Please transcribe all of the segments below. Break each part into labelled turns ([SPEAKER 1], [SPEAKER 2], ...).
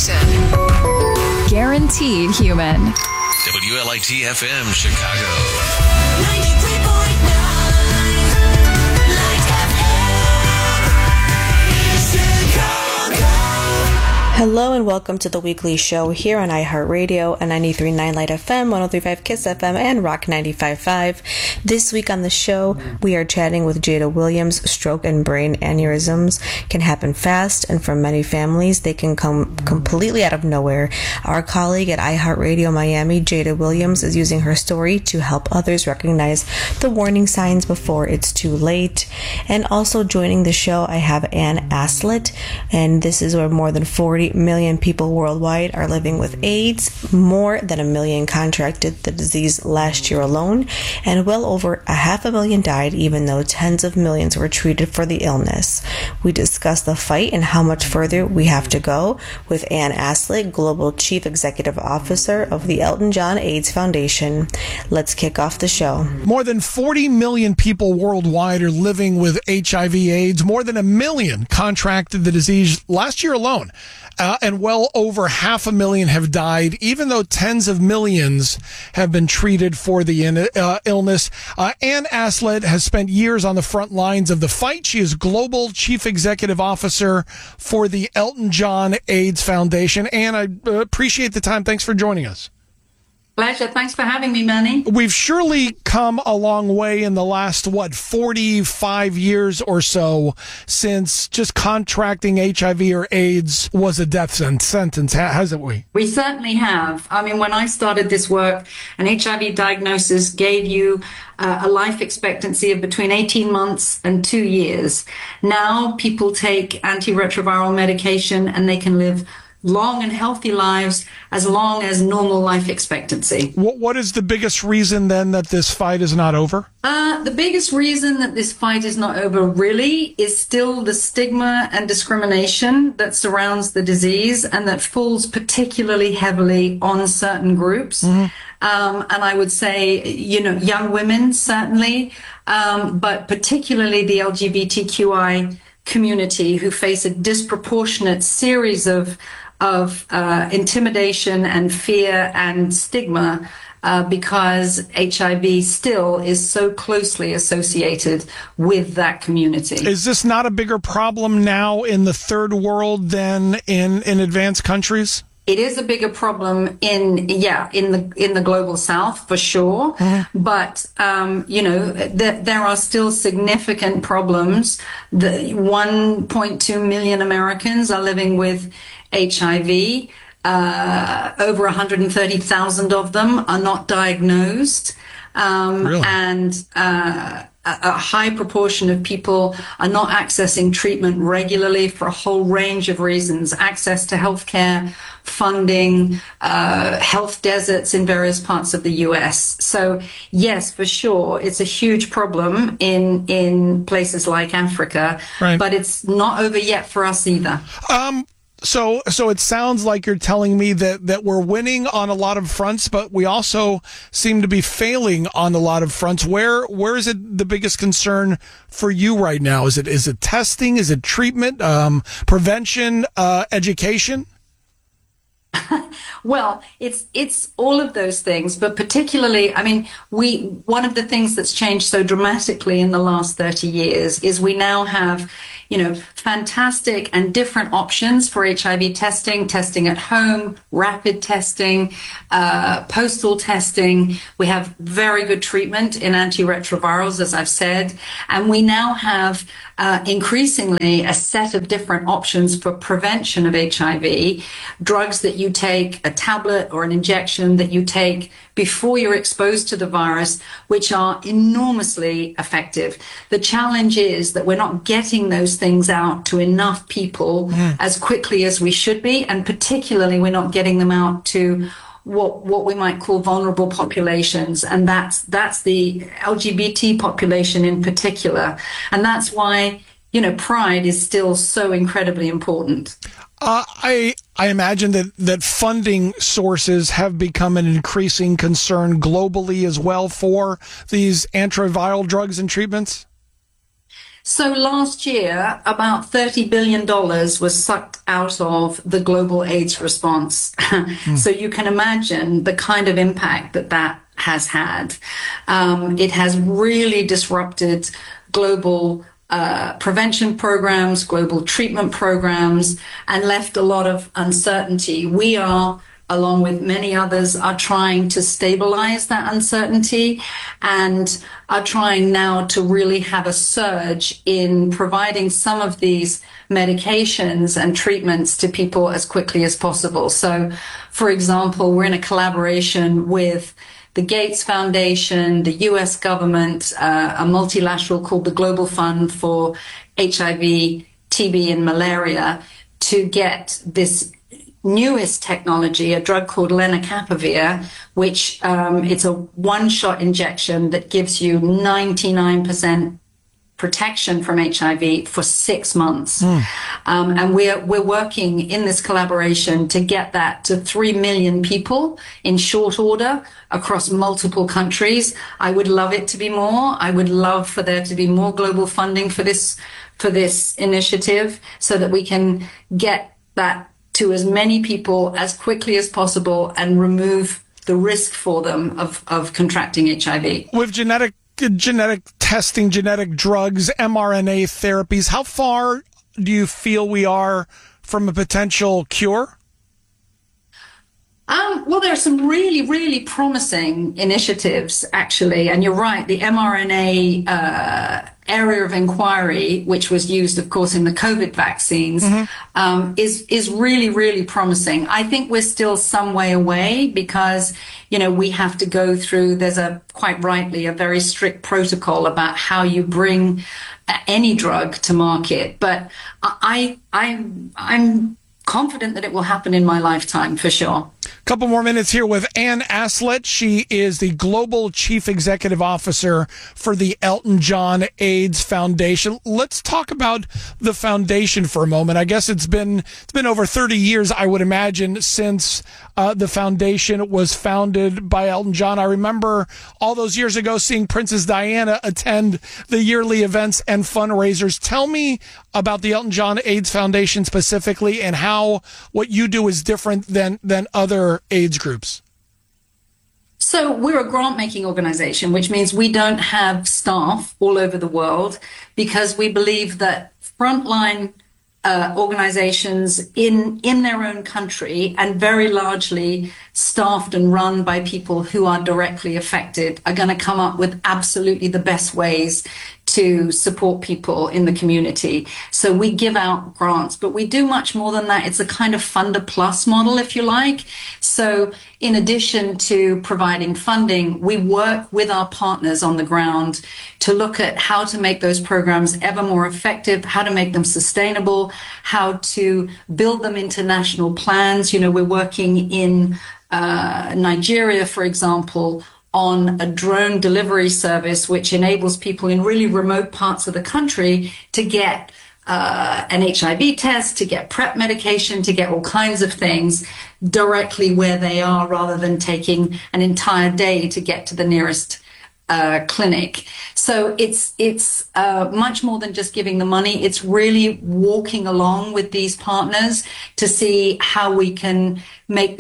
[SPEAKER 1] station. Guaranteed human.
[SPEAKER 2] WLIT FM Chicago.
[SPEAKER 3] 93.9 Light FM Chicago.
[SPEAKER 4] Hello and welcome to the weekly show here on iHeartRadio and 93.9 Light FM, 103.5 KISS FM, and Rock 95.5. This week on the show, we are chatting with Jada Williams. Stroke and brain aneurysms can happen fast, and for many families, they can come completely out of nowhere. Our colleague at iHeartRadio Miami, Jada Williams, is using her story to help others recognize the warning signs before it's too late. And also joining the show, I have Ann Aslett, and this is where more than 40 million people worldwide are living with AIDS. More than 1 million contracted the disease last year alone, and well over 500,000 died, even though tens of millions were treated for the illness. We discuss the fight and how much further we have to go with Ann Aslett, Global Chief Executive Officer of the Elton John AIDS Foundation. Let's kick off the show.
[SPEAKER 5] More than 40 million people worldwide are living with HIV/AIDS. More than 1 million contracted the disease last year alone. And well over 500,000 have died, even though tens of millions have been treated for the illness. Ann Aslett has spent years on the front lines of the fight. She is Global Chief Executive Officer for the Elton John AIDS Foundation. Ann, I appreciate the time. Thanks for joining us.
[SPEAKER 6] Pleasure. Thanks for having me, Manny.
[SPEAKER 5] We've surely come a long way in the last, 45 years or so since just contracting HIV or AIDS was a death sentence, hasn't we?
[SPEAKER 6] We certainly have. I mean, when I started this work, an HIV diagnosis gave you a life expectancy of between 18 months and 2 years. Now people take antiretroviral medication and they can live long and healthy lives as long as normal life expectancy.
[SPEAKER 5] What is the biggest reason then that this fight is not over?
[SPEAKER 6] The biggest reason that this fight is not over really is still the stigma and discrimination that surrounds the disease and that falls particularly heavily on certain groups. Mm-hmm. And I would say, young women certainly, but particularly the LGBTQI community who face a disproportionate series of intimidation and fear and stigma because HIV still is so closely associated with that community.
[SPEAKER 5] Is this not a bigger problem now in the third world than in advanced countries?
[SPEAKER 6] It is a bigger problem in the global south for sure. Mm-hmm. But, there are still significant problems. The 1.2 million Americans are living with HIV. Over 130,000 of them are not diagnosed.
[SPEAKER 5] Really?
[SPEAKER 6] And a high proportion of people are not accessing treatment regularly for a whole range of reasons. Access to healthcare, funding, health deserts in various parts of the U.S. So, yes, for sure, it's a huge problem in places like Africa, right. But it's not over yet for us either.
[SPEAKER 5] So it sounds like you're telling me that we're winning on a lot of fronts, but we also seem to be failing on a lot of fronts. Where is it the biggest concern for you right now? Is it testing? Is it treatment, prevention, education?
[SPEAKER 6] Well, it's all of those things, but particularly, I mean, one of the things that's changed so dramatically in the last 30 years is we now have, fantastic and different options for HIV testing at home, rapid testing, postal testing. We have very good treatment in antiretrovirals, as I've said, and we now have increasingly a set of different options for prevention of HIV, drugs that you take, a tablet or an injection that you take before you're exposed to the virus, which are enormously effective. The challenge is that we're not getting those things out to enough people as quickly as we should be, and particularly we're not getting them out to what we might call vulnerable populations, and that's the LGBT population in particular. And that's why, pride is still so incredibly important.
[SPEAKER 5] I imagine that funding sources have become an increasing concern globally as well for these antiviral drugs and treatments.
[SPEAKER 6] So last year, about $30 billion was sucked out of the global AIDS response. So you can imagine the kind of impact that that has had. It has really disrupted global prevention programs, global treatment programs, and left a lot of uncertainty. We are, along with many others, are trying to stabilize that uncertainty and are trying now to really have a surge in providing some of these medications and treatments to people as quickly as possible. So, for example, we're in a collaboration with the Gates Foundation, the US government, a multilateral called the Global Fund for HIV, TB, and Malaria to get this newest technology, a drug called lenacapavir, which it's a one-shot injection that gives you 99% protection from HIV for 6 months. And we're working in this collaboration to get that to 3 million people in short order across multiple countries. I would love it to be more. I would love for there to be more global funding for this initiative so that we can get that to as many people as quickly as possible and remove the risk for them of contracting HIV.
[SPEAKER 5] With genetic testing, genetic drugs, mRNA therapies, how far do you feel we are from a potential cure?
[SPEAKER 6] Well, there are some really, really promising initiatives, actually. And you're right, the mRNA area of inquiry, which was used, of course, in the COVID vaccines, is really, really promising. I think we're still some way away because, you know, we have to go through, there's quite rightly, a very strict protocol about how you bring any drug to market. But I'm confident that it will happen in my lifetime, for sure.
[SPEAKER 5] Couple more minutes here with Ann Aslett. She is the Global Chief Executive Officer for the Elton John AIDS Foundation. Let's talk about the foundation for a moment. I guess it's been over 30 years, I would imagine, since the foundation was founded by Elton John. I remember all those years ago seeing Princess Diana attend the yearly events and fundraisers. Tell me about the Elton John AIDS Foundation specifically and how what you do is different than other AIDS groups.
[SPEAKER 6] So we're a grant-making organization, which means we don't have staff all over the world because we believe that frontline organizations in their own country and very largely staffed and run by people who are directly affected are going to come up with absolutely the best ways to support people in the community. So we give out grants, but we do much more than that. It's a kind of funder plus model, if you like. So in addition to providing funding, we work with our partners on the ground to look at how to make those programs ever more effective, how to make them sustainable, how to build them into national plans. You know, we're working in Nigeria, for example, on a drone delivery service, which enables people in really remote parts of the country to get an HIV test, to get PrEP medication, to get all kinds of things directly where they are rather than taking an entire day to get to the nearest clinic. So it's much more than just giving the money. It's really walking along with these partners to see how we can make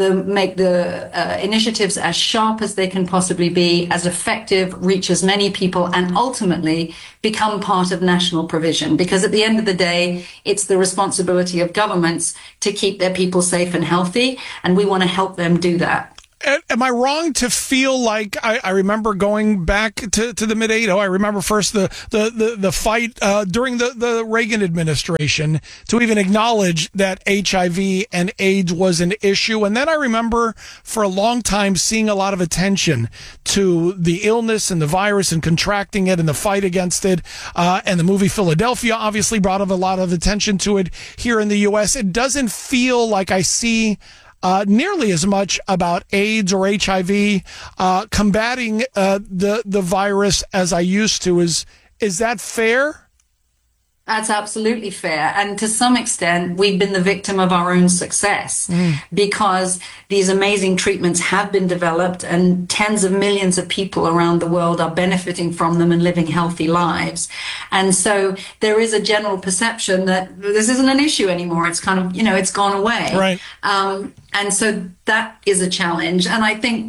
[SPEAKER 6] the initiatives as sharp as they can possibly be, as effective, reach as many people, and ultimately become part of national provision. Because at the end of the day, it's the responsibility of governments to keep their people safe and healthy, and we want to help them do that.
[SPEAKER 5] Am I wrong to feel like I remember going back to the mid-'80s? I remember first the fight during the Reagan administration to even acknowledge that HIV and AIDS was an issue. And then I remember for a long time seeing a lot of attention to the illness and the virus and contracting it and the fight against it. And the movie Philadelphia obviously brought a lot of attention to it here in the U.S. It doesn't feel like I see nearly as much about AIDS or HIV combating the virus as I used to. Is that fair?
[SPEAKER 6] That's absolutely fair. And to some extent, we've been the victim of our own success because these amazing treatments have been developed and tens of millions of people around the world are benefiting from them and living healthy lives. And so there is a general perception that this isn't an issue anymore. It's kind of, it's gone away.
[SPEAKER 5] Right.
[SPEAKER 6] And so that is a challenge. And I think,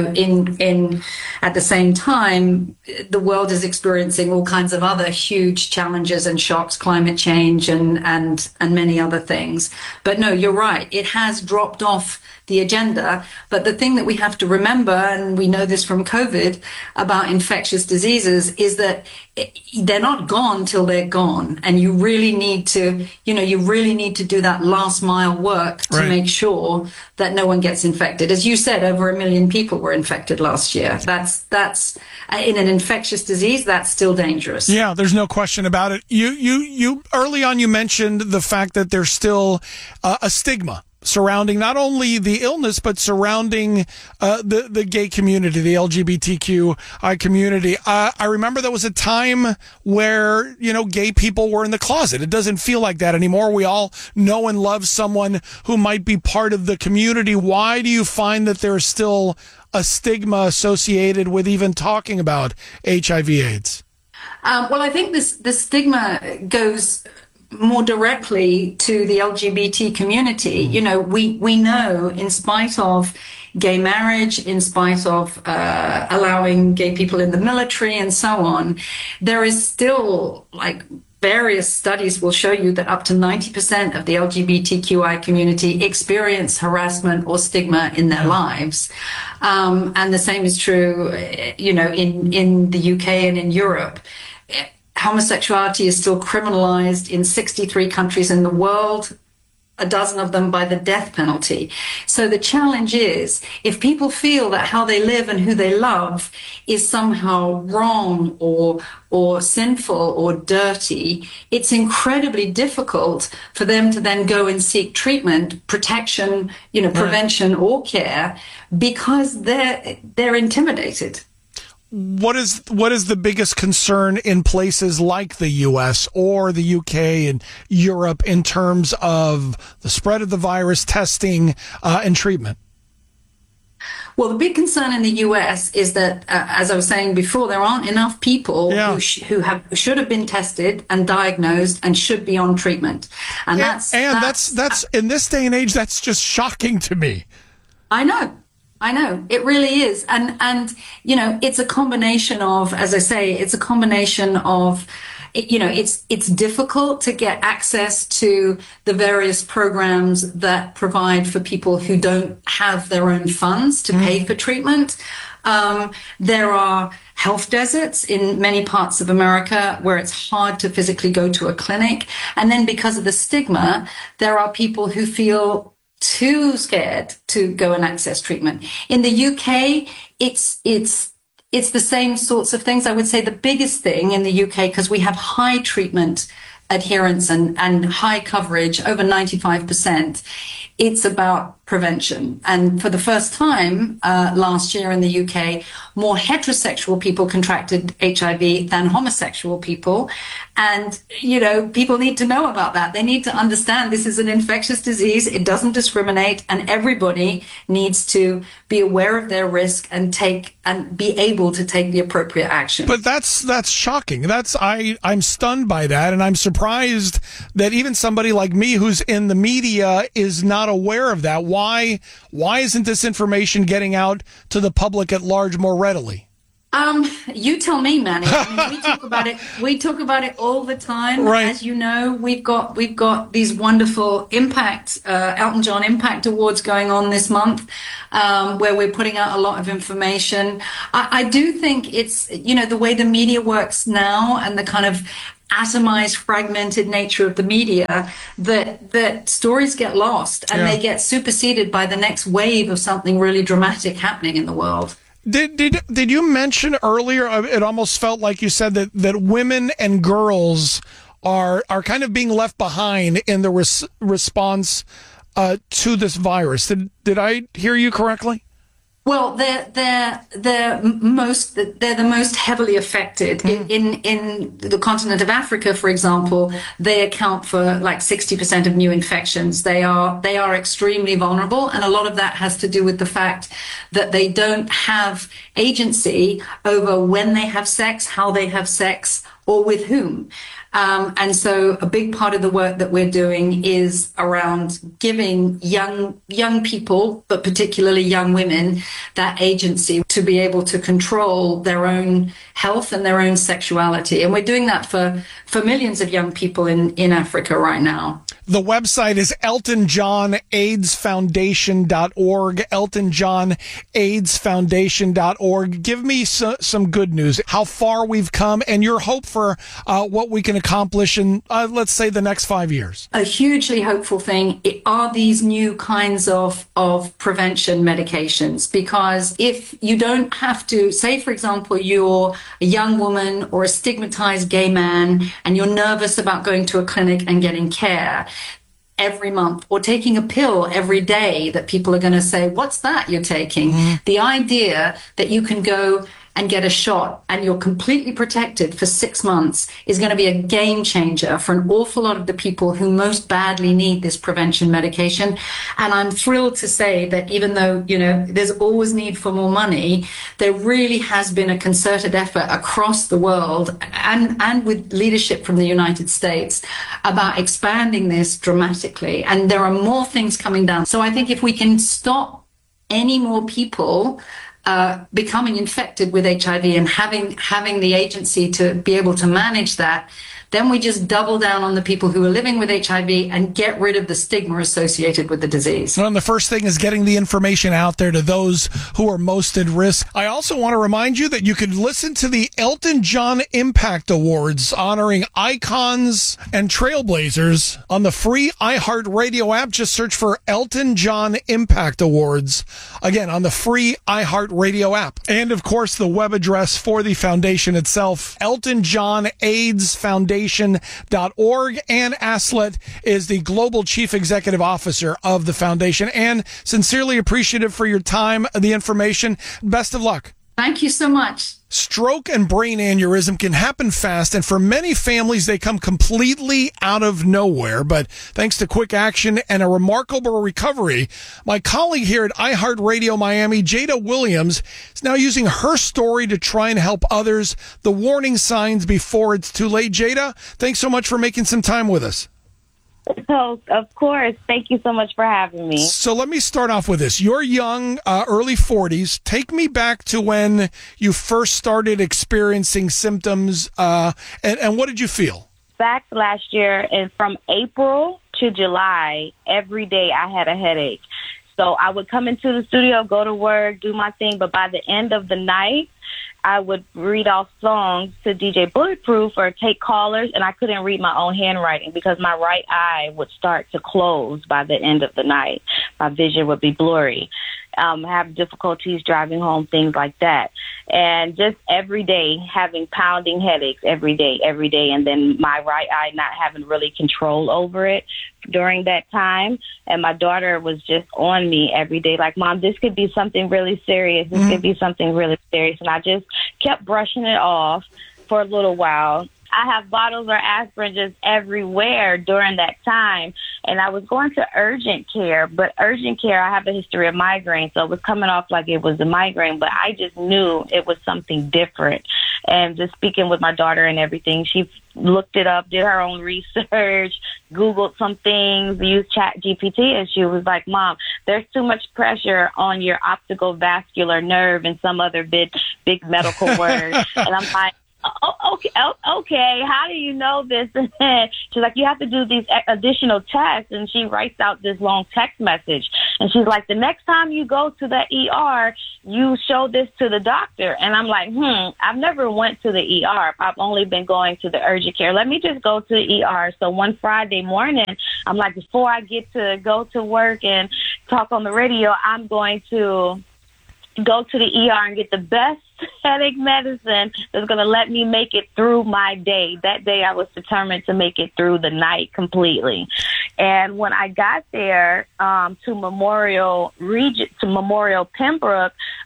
[SPEAKER 6] in at the same time, the world is experiencing all kinds of other huge challenges and shocks, climate change and many other things. But no, you're right. It has dropped off the agenda. But the thing that we have to remember, and we know this from COVID about infectious diseases, is that they're not gone till they're gone. And you really need to, do that last mile work to make sure that no one gets infected. As you said, over 1 million people were infected last year. That's in an infectious disease, that's still dangerous.
[SPEAKER 5] Yeah, there's no question about it. You early on, you mentioned the fact that there's still a stigma surrounding not only the illness, but surrounding the gay community, the LGBTQI community. I remember there was a time where, gay people were in the closet. It doesn't feel like that anymore. We all know and love someone who might be part of the community. Why do you find that there's still a stigma associated with even talking about HIV/AIDS?
[SPEAKER 6] Well, I think the stigma goes more directly to the LGBT community. We know, in spite of gay marriage, in spite of allowing gay people in the military and so on, there is still, various studies will show you that up to 90% of the LGBTQI community experience harassment or stigma in their lives. And the same is true, in the UK and in Europe. Homosexuality is still criminalized in 63 countries in the world, a dozen of them by the death penalty. So the challenge is, if people feel that how they live and who they love is somehow wrong or sinful or dirty, it's incredibly difficult for them to then go and seek treatment, protection, prevention or care, because they're intimidated.
[SPEAKER 5] What is the biggest concern in places like the U.S. or the UK and Europe in terms of the spread of the virus, testing, and treatment?
[SPEAKER 6] Well, the big concern in the U.S. is that, as I was saying before, there aren't enough people who should have been tested and diagnosed and should be on treatment, and that's in this day and age, that's just shocking to me. I know, it really is. And it's a combination of, as I say, it's difficult to get access to the various programs that provide for people who don't have their own funds to pay for treatment. There are health deserts in many parts of America where it's hard to physically go to a clinic. And then because of the stigma, there are people who feel too scared to go and access treatment. In the UK, it's the same sorts of things. I would say the biggest thing in the UK, because we have high treatment adherence and high coverage, over 95%, it's about prevention. And for the first time last year in the UK, more heterosexual people contracted HIV than homosexual people. And, people need to know about that. They need to understand this is an infectious disease. It doesn't discriminate. And everybody needs to be aware of their risk and be able to take the appropriate action.
[SPEAKER 5] But that's shocking. I'm stunned by that. And I'm surprised that even somebody like me who's in the media is not aware of that. Why isn't this information getting out to the public at large more readily?
[SPEAKER 6] You tell me, Manny. We talk about it. We talk about it all the time.
[SPEAKER 5] Right.
[SPEAKER 6] As you know, we've got these wonderful Elton John Impact Awards going on this month, where we're putting out a lot of information. I do think it's, the way the media works now and the kind of atomized, fragmented nature of the media, that stories get lost and they get superseded by the next wave of something really dramatic happening in the world.
[SPEAKER 5] Did you mention earlier, it almost felt like you said that women and girls are kind of being left behind in the response to this virus. Did I hear you correctly?
[SPEAKER 6] Well, they're the most heavily affected in the continent of Africa, for example. They account for like 60% of new infections. They are extremely vulnerable, and a lot of that has to do with the fact that they don't have agency over when they have sex, how they have sex, or with whom. And so a big part of the work that we're doing is around giving young people, but particularly young women, that agency to be able to control their own health and their own sexuality. And we're doing that for millions of young people in Africa right now.
[SPEAKER 5] The website is EltonJohnAIDSFoundation.org, EltonJohnAIDSFoundation.org. Give me some good news, how far we've come, and your hope for what we can accomplish in, let's say, the next 5 years.
[SPEAKER 6] A hugely hopeful thing are these new kinds of prevention medications, because if you don't have to, say, for example, you're a young woman or a stigmatized gay man and you're nervous about going to a clinic and getting care every month, or taking a pill every day that people are going to say, what's that you're taking? The idea that you can go and get a shot and you're completely protected for 6 months is going to be a game changer for an awful lot of the people who most badly need this prevention medication. And I'm thrilled to say that even though, there's always need for more money, there really has been a concerted effort across the world and with leadership from the United States about expanding this dramatically. And there are more things coming down. So I think if we can stop any more people becoming infected with HIV and having the agency to be able to manage that, then we just double down on the people who are living with HIV and get rid of the stigma associated with the disease.
[SPEAKER 5] And the first thing is getting the information out there to those who are most at risk. I also want to remind you that you could listen to the Elton John Impact Awards honoring icons and trailblazers on the free iHeartRadio app. Just search for Elton John Impact Awards. Again, on the free iHeartRadio app. And of course, the web address for the foundation itself, EltonJohnAIDSFoundation.org. Ann Aslett is the Global Chief Executive Officer of the foundation. Ann, sincerely appreciative for your time, the information. Best of luck.
[SPEAKER 6] Thank you so much.
[SPEAKER 5] Stroke and brain aneurysm can happen fast, and for many families, they come completely out of nowhere. But thanks to quick action and a remarkable recovery, my colleague here at iHeartRadio Miami, Jada Williams, is now using her story to try and help others. The warning signs before it's too late. Jada, thanks so much for making some time with us.
[SPEAKER 1] Oh, of course. Thank you so much for having me.
[SPEAKER 5] So let me start off with this. You're young, early 40s. Take me back to when you first started experiencing symptoms, and what did you feel?
[SPEAKER 1] Back last year, and from April to July, every day I had a headache. So I would come into the studio, go to work, do my thing, but by the end of the night, I would read off songs to DJ Bulletproof or take callers, and I couldn't read my own handwriting because my right eye would start to close by the end of the night. My vision would be blurry. Have difficulties driving home, things like that. And just every day having pounding headaches every day, and then my right eye not having really control over it during that time. And my daughter was just on me every day, like, Mom, this could be something really serious. This could be something really serious. And I just kept brushing it off for a little while. I have bottles of aspirin just everywhere during that time. And I was going to urgent care, but urgent care, I have a history of migraine, so it was coming off like it was a migraine, but I just knew it was something different. And just speaking with my daughter and everything, she looked it up, did her own research, Googled some things, used ChatGPT, and she was like, Mom, there's too much pressure on your optical vascular nerve and some other big medical word. And I'm like, okay, how do you know this? She's like, you have to do these additional tests. And she writes out this long text message. And she's like, the next time you go to the ER, you show this to the doctor. And I'm like, I've never went to the ER. I've only been going to the urgent care. Let me just go to the ER. So one Friday morning, I'm like, before I get to go to work and talk on the radio, I'm going to go to the ER and get the best headache medicine that's going to let me make it through my day. That day I was determined to make it through the night completely. And when I got there to Memorial Pembroke,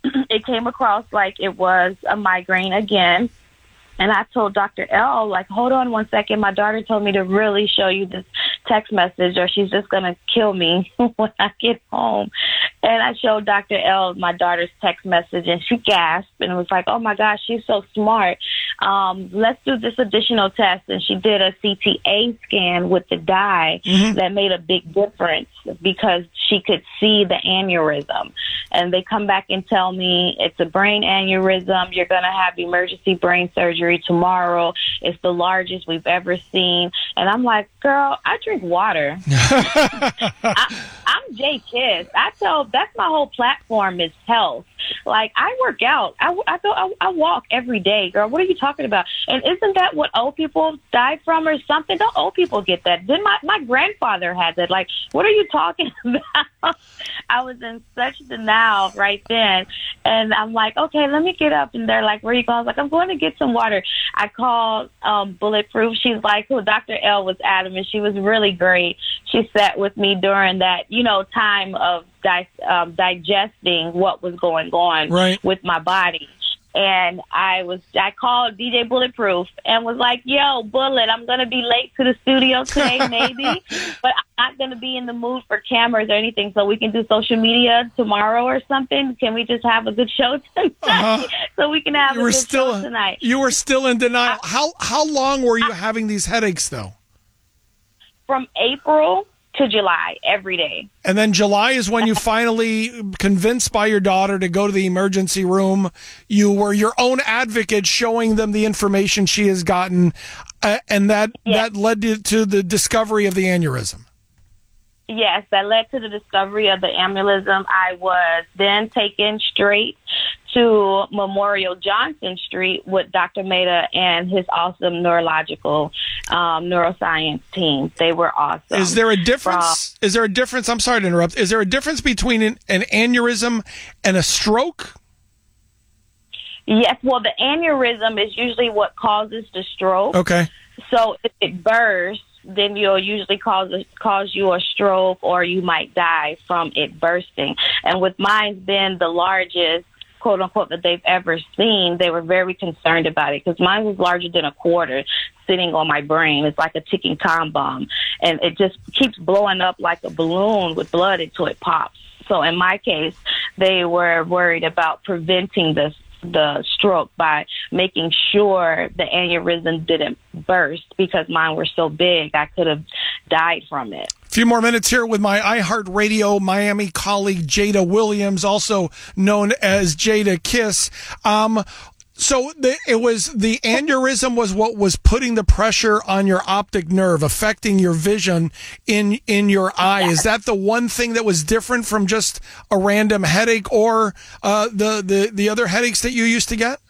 [SPEAKER 1] came across like it was a migraine again. And I told Dr. L, like, hold on one second. My daughter told me to really show you this text message or she's just going to kill me when I get home. And I showed Dr. L my daughter's text message, and she gasped and was like, oh, my gosh, she's so smart. Let's do this additional test. And she did a CTA scan with the dye that made a big difference because she could see the aneurysm. And they come back and tell me it's a brain aneurysm. You're going to have emergency brain surgery tomorrow. It's the largest we've ever seen. And I'm like, girl, I drink water. I'm Jay Kiss. That's my whole platform is health. Like, I work out. I walk every day, girl. What are you talking about? And isn't that what old people die from or something? Don't old people get that? Then my grandfather had that. Like, what are you talking about? I was in such denial right then. And I'm like, okay, let me get up. And they're like, where are you going? I was like, I'm going to get some water. I called Bulletproof. She's like, who Dr. L was adamant. She was really great. She sat with me during that, time of digesting what was going on with my body. And I called DJ Bulletproof and was like, yo, Bullet, I'm going to be late to the studio today, maybe, but I'm not going to be in the mood for cameras or anything, so we can do social media tomorrow or something. Can we just have a good show tonight? So we can have a good show tonight.
[SPEAKER 5] You were still in denial. How long were you having these headaches, though?
[SPEAKER 1] From April to July, every day.
[SPEAKER 5] And then July is when you finally convinced by your daughter to go to the emergency room. You were your own advocate, showing them the information she has gotten, and that led to the discovery of the aneurysm.
[SPEAKER 1] Yes, that led to the discovery of the aneurysm. I was then taken straight to Memorial Johnson Street with Dr. Mehta and his awesome neurological neuroscience team. They were awesome.
[SPEAKER 5] Is there a difference? I'm sorry to interrupt. Is there a difference between an aneurysm and a stroke?
[SPEAKER 1] Yes. Well, the aneurysm is usually what causes the stroke.
[SPEAKER 5] Okay.
[SPEAKER 1] So if it bursts, then you'll usually cause you a stroke, or you might die from it bursting. And with mine being the largest, quote unquote, that they've ever seen, they were very concerned about it because mine was larger than a quarter sitting on my brain. It's like a ticking time bomb, and it just keeps blowing up like a balloon with blood until it pops. So in my case, they were worried about preventing the stroke by making sure the aneurysm didn't burst because mine were so big I could have died from it.
[SPEAKER 5] A few more minutes here with my iHeartRadio Miami colleague Jada Williams, also known as Jada Kiss. So it was the aneurysm was what was putting the pressure on your optic nerve, affecting your vision in your eye. Is that the one thing that was different from just a random headache or the other headaches that you used to get?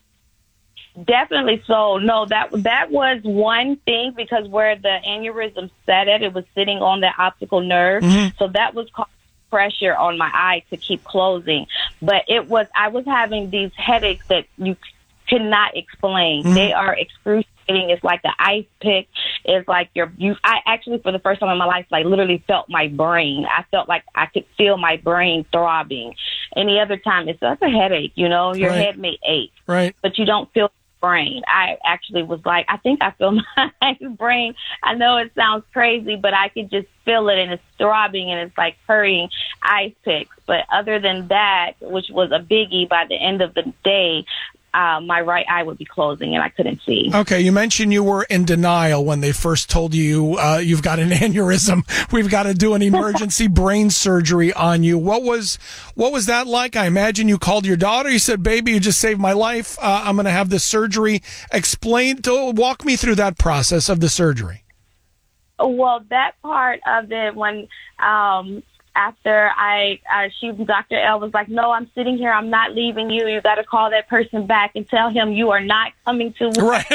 [SPEAKER 1] Definitely so. No, that was one thing because where the aneurysm sat at, it was sitting on the optical nerve. So that was causing pressure on my eye to keep closing. But I was having these headaches that you cannot explain. They are excruciating. It's like the ice pick. It's like I actually, for the first time in my life, like literally felt my brain. I felt like I could feel my brain throbbing. Any other time, it's just a headache, your head may ache.
[SPEAKER 5] Right.
[SPEAKER 1] But you don't feel brain. I actually was like, I think I feel my brain. I know it sounds crazy, but I could just feel it, and it's throbbing, and it's like hurrying ice picks. But other than that, which was a biggie, by the end of the day, my right eye would be closing and I couldn't see. Okay,
[SPEAKER 5] you mentioned you were in denial when they first told you you've got an aneurysm. We've got to do an emergency brain surgery on you. What was that like? I imagine you called your daughter. You said, "Baby, you just saved my life. I'm going to have this surgery." Walk me through that process of the surgery.
[SPEAKER 1] Well, that part of it, when after Dr. L was like, "No, I'm sitting here. I'm not leaving you. You got to call that person back and tell him you are not coming to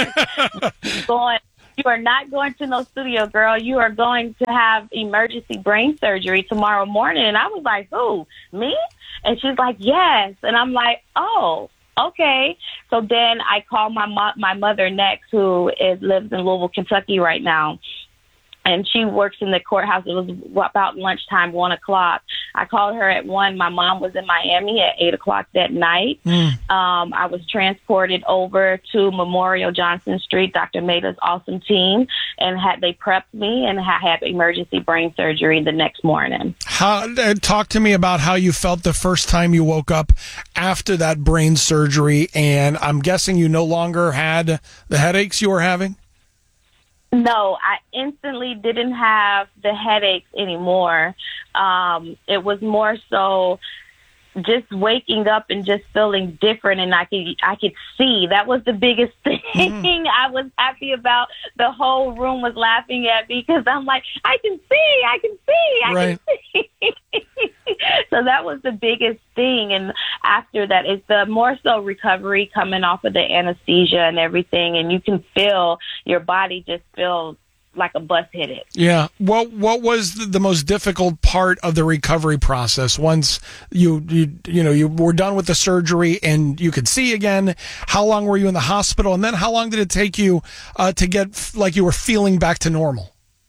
[SPEAKER 1] work. You are not going to no studio, girl. You are going to have emergency brain surgery tomorrow morning." And I was like, "Who, me?" And she's like, "Yes." And I'm like, "Oh, okay." So then I called my mother next, who lives in Louisville, Kentucky right now. and she works in the courthouse. It was about lunchtime, 1:00. I called her at 1. My mom was in Miami at 8:00 that night. I was transported over to Memorial Johnson Street, Dr. Maida's awesome team, and they prepped me, and I had emergency brain surgery the next morning.
[SPEAKER 5] Talk to me about how you felt the first time you woke up after that brain surgery, and I'm guessing you no longer had the headaches you were having?
[SPEAKER 1] No, I instantly didn't have the headaches anymore. It was more so just waking up and just feeling different, and I could see. That was the biggest thing I was happy about. The whole room was laughing at me because I'm like, I can see. So that was the biggest thing. And after that, it's the more so recovery coming off of the anesthesia and everything, and you can feel your body just feels like a bus hit it.
[SPEAKER 5] Yeah. What was the most difficult part of the recovery process once you were done with the surgery and you could see again? How long were you in the hospital, and then how long did it take you to get like you were feeling back to normal?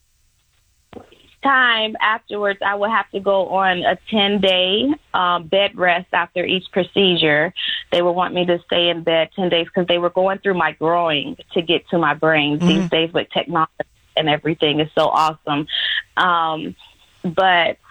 [SPEAKER 1] Time afterwards, I would have to go on a 10-day bed rest after each procedure. They would want me to stay in bed 10 days because they were going through my groin to get to my brain. These days with technology and everything is so awesome. But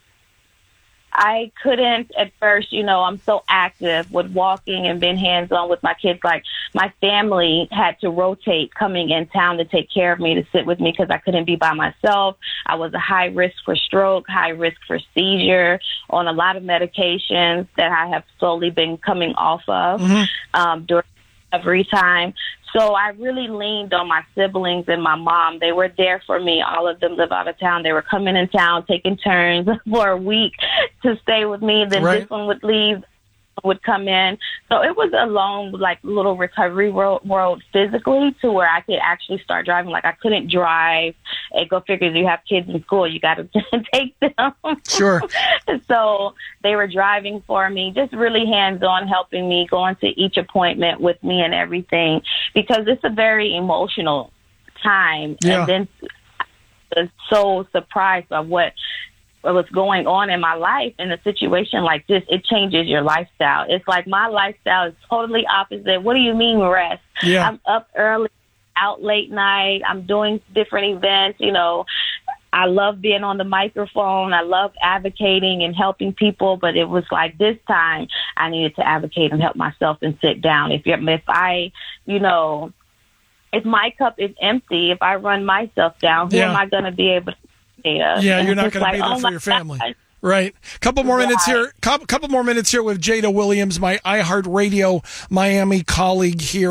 [SPEAKER 1] I couldn't at first, I'm so active with walking and being hands-on with my kids. Like, my family had to rotate coming in town to take care of me, to sit with me because I couldn't be by myself. I was a high risk for stroke, high risk for seizure, on a lot of medications that I have slowly been coming off of during recovery time. So I really leaned on my siblings and my mom. They were there for me. All of them live out of town. They were coming in town, taking turns for a week to stay with me. Then this one would leave, would come in. So it was a long, little recovery world physically, to where I could actually start driving. Like, I couldn't drive. And go figure, you have kids in school, you got to take them.
[SPEAKER 5] Sure.
[SPEAKER 1] So they were driving for me, just really hands-on, helping me, going to each appointment with me and everything, because it's a very emotional time.
[SPEAKER 5] Yeah.
[SPEAKER 1] And then I was so surprised by what was going on in my life. In a situation like this, it changes your lifestyle. It's like my lifestyle is totally opposite. What do you mean rest?
[SPEAKER 5] Yeah.
[SPEAKER 1] I'm up early, out late night. I'm doing different events. I love being on the microphone. I love advocating and helping people, but it was like this time I needed to advocate and help myself and sit down. If my cup is empty, if I run myself down, who am I going to be able to
[SPEAKER 5] Yeah, you're not going to be there for your family.
[SPEAKER 1] God.
[SPEAKER 5] Right. Couple more minutes here. Couple more minutes here with Jada Williams, my iHeartRadio Miami colleague here.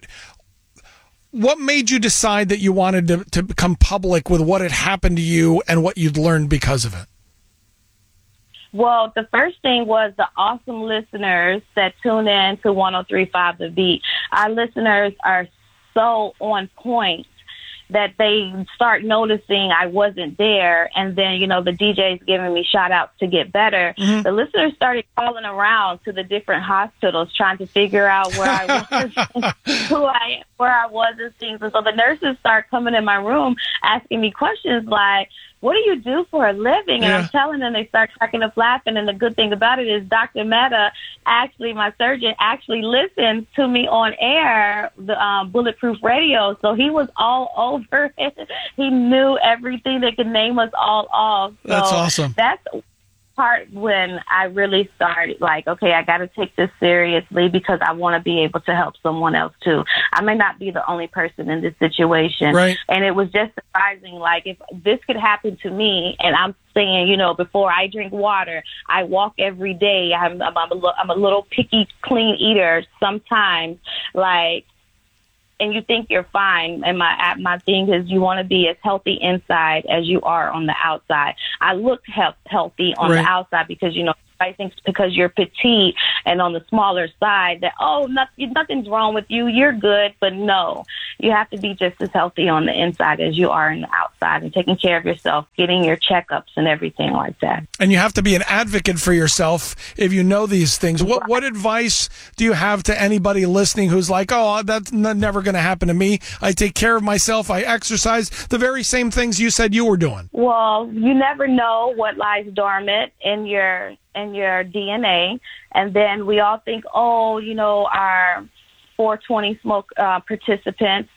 [SPEAKER 5] What made you decide that you wanted to become public with what had happened to you and what you'd learned because of it?
[SPEAKER 1] Well, the first thing was the awesome listeners that tune in to 103.5 The Beat. Our listeners are so on point that they start noticing I wasn't there. And then, the DJ's giving me shout outs to get better. The listeners started calling around to the different hospitals trying to figure out where I was, where I was and things. And so the nurses start coming in my room asking me questions like, what do you do for a living? And I'm telling them, they start cracking up laughing. And the good thing about it is Dr. Mehta, actually, my surgeon, actually listens to me on air, the Bulletproof Radio. So he was all over it. He knew everything that could name us all off. So
[SPEAKER 5] that's awesome.
[SPEAKER 1] That's part when I really started okay, I got to take this seriously because I want to be able to help someone else too. I may not be the only person in this situation.
[SPEAKER 5] Right.
[SPEAKER 1] And it was just surprising, if this could happen to me, and I'm saying, before I drink water, I walk every day. I'm a little picky, clean eater sometimes, and you think you're fine. And my thing is, you want to be as healthy inside as you are on the outside. I look healthy on the outside because, everybody thinks because you're petite and on the smaller side that, nothing's wrong with you, you're good. But no, you have to be just as healthy on the inside as you are on the outside, and taking care of yourself, getting your checkups and everything like that.
[SPEAKER 5] And you have to be an advocate for yourself if you know these things. What advice do you have to anybody listening who's like, oh, that's never going to happen to me? I take care of myself. I exercise. The very same things you said you were doing.
[SPEAKER 1] Well, you never know what lies dormant in your DNA. And then we all think, our 420 smoke participants,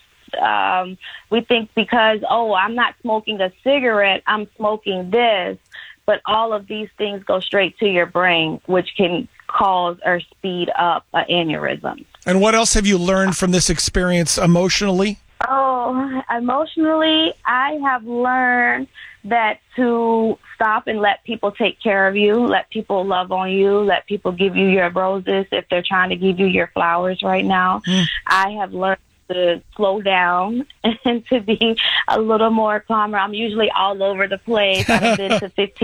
[SPEAKER 1] we think because, I'm not smoking a cigarette, I'm smoking this. But all of these things go straight to your brain, which can cause or speed up an aneurysm.
[SPEAKER 5] And what else have you learned from this experience emotionally?
[SPEAKER 1] Oh, emotionally, I have learned that to stop and let people take care of you, let people love on you, let people give you your roses if they're trying to give you your flowers right now. I have learned to slow down and to be a little more calmer. I'm usually all over the place. I've been to 15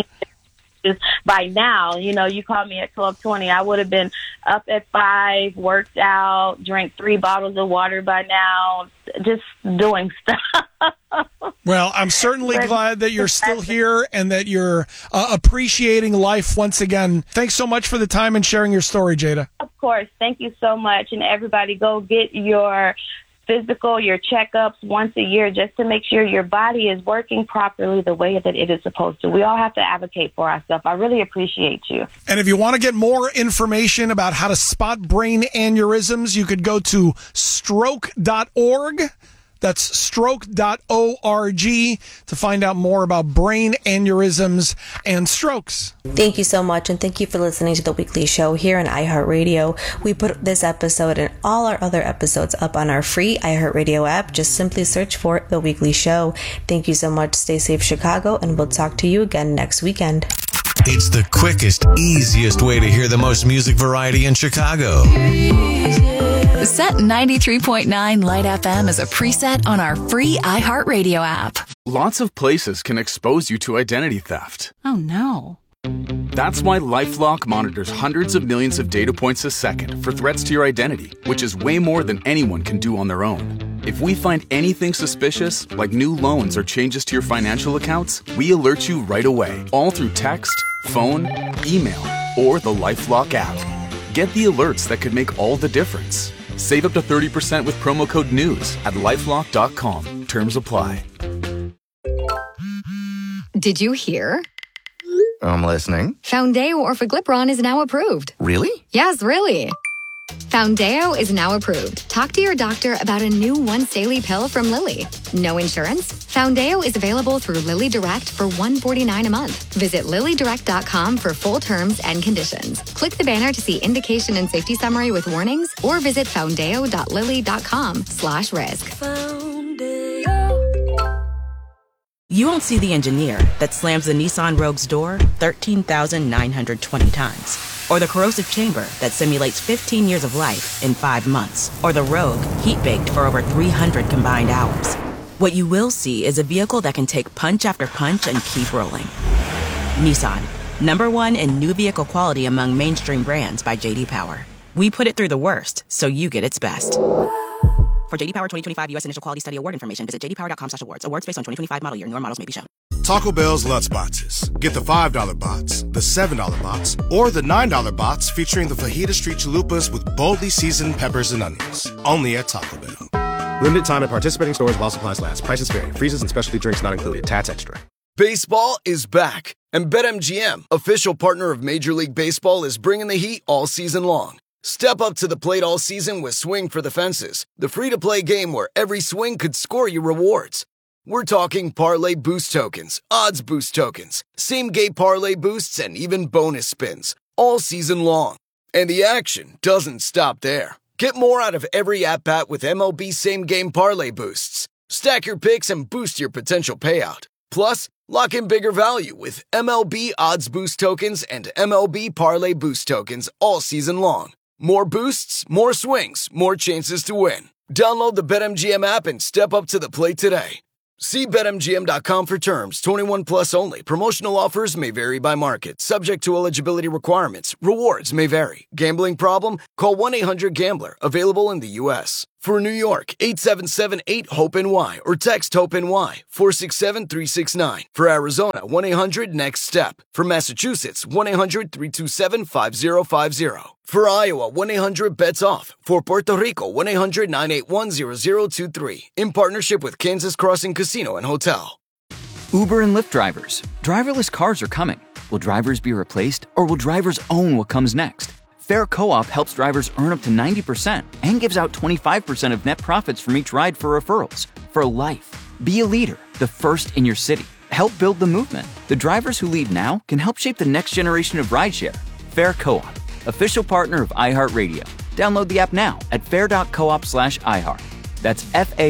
[SPEAKER 1] by now. You called me at 12:20. I would have been up at 5, worked out, drank 3 bottles of water by now, just doing stuff.
[SPEAKER 5] Well, I'm certainly glad that you're still here and that you're appreciating life once again. Thanks so much for the time and sharing your story, Jada.
[SPEAKER 1] Of course. Thank you so much. And everybody go get your physical, your checkups once a year, just to make sure your body is working properly the way that it is supposed to. We all have to advocate for ourselves. I really appreciate you.
[SPEAKER 5] And if you want to get more information about how to spot brain aneurysms, you could go to stroke.org. That's stroke.org to find out more about brain aneurysms and strokes.
[SPEAKER 4] Thank you so much, and thank you for listening to The Weekly Show here on iHeartRadio. We put this episode and all our other episodes up on our free iHeartRadio app. Just simply search for The Weekly Show. Thank you so much. Stay safe, Chicago, and we'll talk to you again next weekend.
[SPEAKER 2] It's the quickest, easiest way to hear the most music variety in Chicago.
[SPEAKER 7] Set 93.9 Light FM as a preset on our free iHeartRadio app.
[SPEAKER 8] Lots of places can expose you to identity theft.
[SPEAKER 7] Oh, no.
[SPEAKER 8] That's why LifeLock monitors hundreds of millions of data points a second for threats to your identity, which is way more than anyone can do on their own. If we find anything suspicious, like new loans or changes to your financial accounts, we alert you right away, all through text, phone, email, or the LifeLock app. Get the alerts that could make all the difference. Save up to 30% with promo code NEWS at LifeLock.com. Terms apply.
[SPEAKER 9] Did you hear?
[SPEAKER 10] I'm listening.
[SPEAKER 9] Foundeo Orforglipron is now approved.
[SPEAKER 10] Really?
[SPEAKER 9] Yes, really. Foundeo is now approved. Talk to your doctor about a new once daily pill from Lilly. No insurance? Foundeo is available through Lilly Direct for $149 a month. Visit LillyDirect.com for full terms and conditions. Click the banner to see indication and safety summary with warnings, or visit foundeo.lilly.com/risk.
[SPEAKER 11] You won't see the engineer that slams the Nissan Rogue's door 13,920 times. Or the corrosive chamber that simulates 15 years of life in 5 months. Or the Rogue heat-baked for over 300 combined hours. What you will see is a vehicle that can take punch after punch and keep rolling. Nissan, #1 in new vehicle quality among mainstream brands by J.D. Power. We put it through the worst, so you get its best. For J.D. Power 2025 U.S. Initial Quality Study Award information, visit jdpower.com/awards. Awards based on 2025 model year. Newer models may be shown.
[SPEAKER 12] Taco Bell's Lutz Boxes. Get the $5 box, the $7 box, or the $9 box featuring the Fajita Street Chalupas with boldly seasoned peppers and onions. Only at Taco Bell.
[SPEAKER 13] Limited time at participating stores while supplies last. Prices vary. Freezes and specialty drinks not included. Tats extra.
[SPEAKER 14] Baseball is back, and BetMGM, official partner of Major League Baseball, is bringing the heat all season long. Step up to the plate all season with Swing for the Fences, the free-to-play game where every swing could score you rewards. We're talking parlay boost tokens, odds boost tokens, same-game parlay boosts, and even bonus spins, all season long. And the action doesn't stop there. Get more out of every at-bat with MLB same-game parlay boosts. Stack your picks and boost your potential payout. Plus, lock in bigger value with MLB odds boost tokens and MLB parlay boost tokens all season long. More boosts, more swings, more chances to win. Download the BetMGM app and step up to the plate today. See BetMGM.com for terms. 21 plus only. Promotional offers may vary by market. Subject to eligibility requirements. Rewards may vary. Gambling problem? Call 1-800-GAMBLER. Available in the U.S. For New York, 877-8-HOPE-NY or text HOPE-NY 467-369. For Arizona, 1-800-NEXT-STEP. For Massachusetts, 1-800-327-5050. For Iowa, 1-800-BETS-OFF. For Puerto Rico, 1-800-981-0023. In partnership with Kansas Crossing Casino and Hotel.
[SPEAKER 15] Uber and Lyft drivers. Driverless cars are coming. Will drivers be replaced, or will drivers own what comes next? Fair Co-op helps drivers earn up to 90% and gives out 25% of net profits from each ride for referrals. For life. Be a leader, the first in your city. Help build the movement. The drivers who lead now can help shape the next generation of rideshare. Fair Co-op, official partner of iHeartRadio. Download the app now at fair.coop/iHeart. That's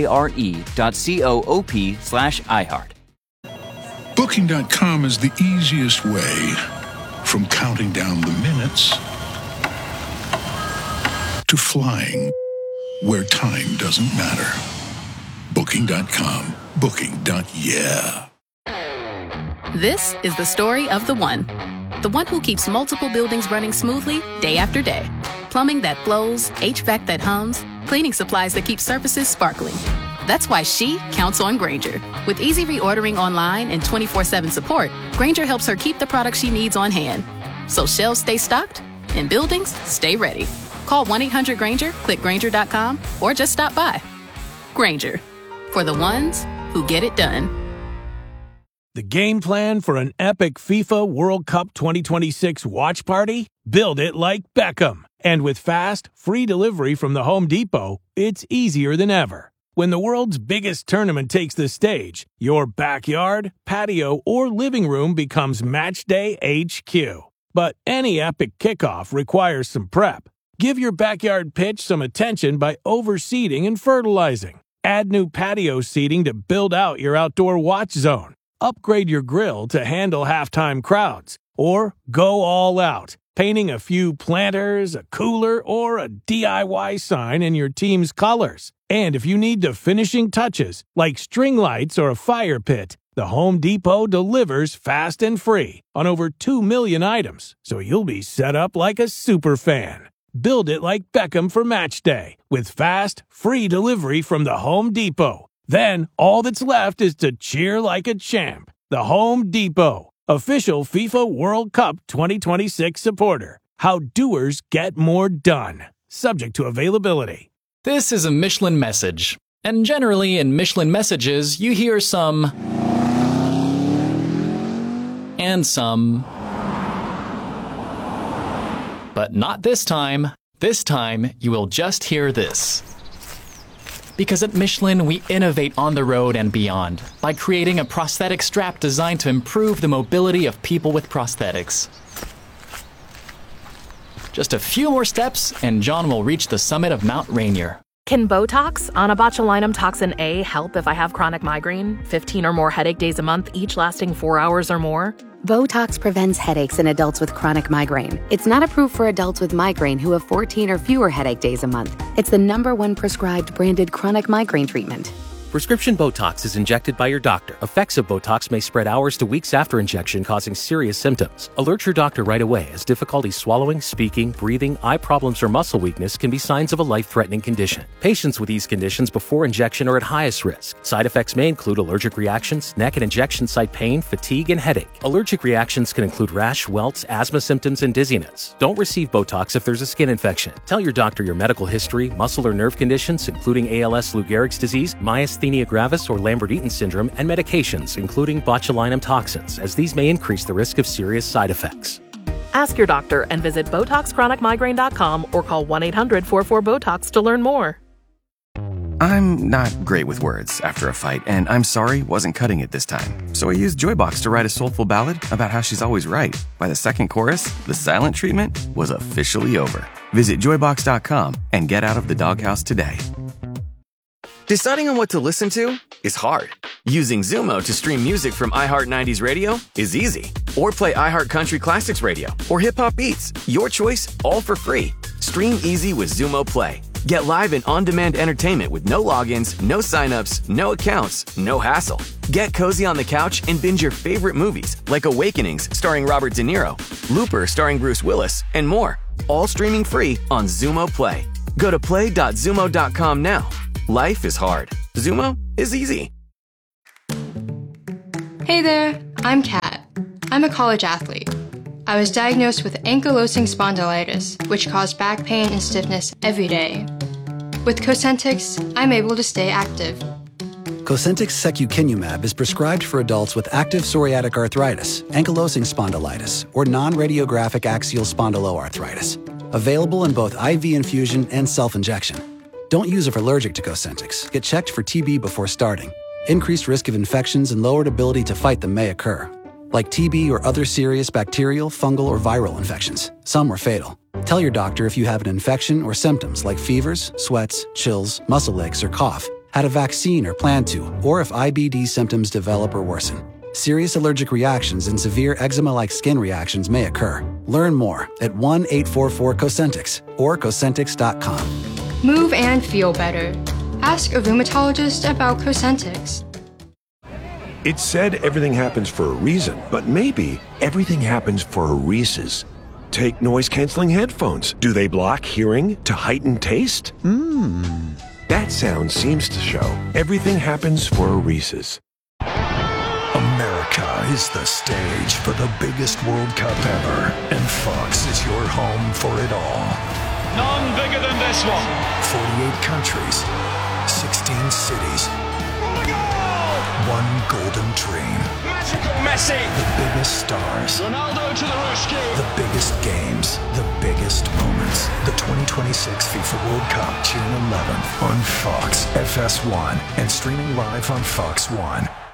[SPEAKER 15] FARE.coop/iHeart.
[SPEAKER 16] Booking.com is the easiest way from counting down the minutes to flying where time doesn't matter. Booking.com. Booking.yeah.
[SPEAKER 17] This is the story of the one who keeps multiple buildings running smoothly day after day. Plumbing that flows, HVAC that hums, cleaning supplies that keep surfaces sparkling. That's why she counts on Grainger. With easy reordering online and 24/7 support, Grainger helps her keep the products she needs on hand. So shelves stay stocked and buildings stay ready. Call 1-800-GRAINGER, click Grainger.com, or just stop by. Grainger, for the ones who get it done.
[SPEAKER 18] The game plan for an epic FIFA World Cup 2026 watch party? Build it like Beckham. And with fast, free delivery from the Home Depot, it's easier than ever. When the world's biggest tournament takes the stage, your backyard, patio, or living room becomes Matchday HQ. But any epic kickoff requires some prep. Give your backyard pitch some attention by overseeding and fertilizing. Add new patio seating to build out your outdoor watch zone. Upgrade your grill to handle halftime crowds. Or go all out, painting a few planters, a cooler, or a DIY sign in your team's colors. And if you need the finishing touches, like string lights or a fire pit, the Home Depot delivers fast and free on over 2 million items, so you'll be set up like a super fan. Build it like Beckham for Match Day with fast, free delivery from the Home Depot. Then all that's left is to cheer like a champ. The Home Depot, official FIFA World Cup 2026 supporter. How doers get more done. Subject to availability.
[SPEAKER 19] This is a Michelin message. And generally in Michelin messages, you hear some and some. But not this time. This time, you will just hear this. Because at Michelin, we innovate on the road and beyond by creating a prosthetic strap designed to improve the mobility of people with prosthetics. Just a few more steps, and John will reach the summit of Mount Rainier.
[SPEAKER 20] Can Botox, onabotulinum toxin A, help if I have chronic migraine? 15 or more headache days a month, each lasting 4 hours or more?
[SPEAKER 21] Botox prevents headaches in adults with chronic migraine. It's not approved for adults with migraine who have 14 or fewer headache days a month. It's the #1 prescribed branded chronic migraine treatment.
[SPEAKER 22] Prescription Botox is injected by your doctor. Effects of Botox may spread hours to weeks after injection, causing serious symptoms. Alert your doctor right away, as difficulty swallowing, speaking, breathing, eye problems, or muscle weakness can be signs of a life-threatening condition. Patients with these conditions before injection are at highest risk. Side effects may include allergic reactions, neck and injection site pain, fatigue, and headache. Allergic reactions can include rash, welts, asthma symptoms, and dizziness. Don't receive Botox if there's a skin infection. Tell your doctor your medical history, muscle or nerve conditions, including ALS, Lou Gehrig's disease, myasthenia gravis or Lambert-Eaton syndrome, and medications, including botulinum toxins, as these may increase the risk of serious side effects.
[SPEAKER 20] Ask your doctor and visit BotoxChronicMigraine.com or call 1-800-44-BOTOX to learn more.
[SPEAKER 10] I'm not great with words after a fight, and I'm sorry wasn't cutting it this time. So I used Joybox to write a soulful ballad about how she's always right. By the second chorus, the silent treatment was officially over. Visit Joybox.com and get out of the doghouse today. Deciding on what to listen to is hard. Using Zumo to stream music from iHeart 90s Radio is easy. Or play iHeart Country Classics Radio or Hip Hop Beats. Your choice, all for free. Stream easy with Zumo Play. Get live and on-demand entertainment with no logins, no signups, no accounts, no hassle. Get cozy on the couch and binge your favorite movies like Awakenings starring Robert De Niro, Looper starring Bruce Willis, and more. All streaming free on Xumo Play. Go to play.xumo.com now. Life is hard. Xumo is easy.
[SPEAKER 3] Hey there, I'm Kat. I'm a college athlete. I was diagnosed with ankylosing spondylitis, which caused back pain and stiffness every day. With Cosentyx, I'm able to stay active.
[SPEAKER 6] Cosentyx secukinumab is prescribed for adults with active psoriatic arthritis, ankylosing spondylitis, or non-radiographic axial spondyloarthritis. Available in both IV infusion and self-injection. Don't use if allergic to Cosentyx. Get checked for TB before starting. Increased risk of infections and lowered ability to fight them may occur, like TB or other serious bacterial, fungal, or viral infections. Some are fatal. Tell your doctor if you have an infection or symptoms like fevers, sweats, chills, muscle aches, or cough, had a vaccine or plan to, or if IBD symptoms develop or worsen. Serious allergic reactions and severe eczema-like skin reactions may occur. Learn more at 1-844-COSENTYX or Cosentyx.com.
[SPEAKER 3] Move and feel better. Ask a rheumatologist about Cosentyx.
[SPEAKER 23] It's said everything happens for a reason, but maybe everything happens for a Reese's. Take noise-canceling headphones. Do they block hearing to heighten taste? That sound seems to show everything happens for a Reese's.
[SPEAKER 16] America is the stage for the biggest World Cup ever, and Fox is your home for it all.
[SPEAKER 24] None bigger than this one.
[SPEAKER 16] 48 countries, 16 cities, one golden dream.
[SPEAKER 24] Magical Messi.
[SPEAKER 16] The biggest stars.
[SPEAKER 24] Ronaldo to the rescue.
[SPEAKER 16] The biggest games, the biggest moments. The 2026 FIFA World Cup, June 11th on Fox FS1 and streaming live on Fox One.